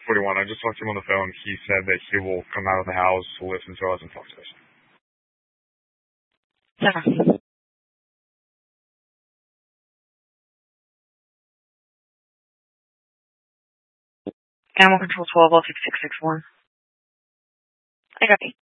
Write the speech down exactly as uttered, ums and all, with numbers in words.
forty-one. I just talked to him on the phone. He said that he will come out of the house to listen to us and talk to us. Seven. Animal Control twelve, I'll take six six one. I copy.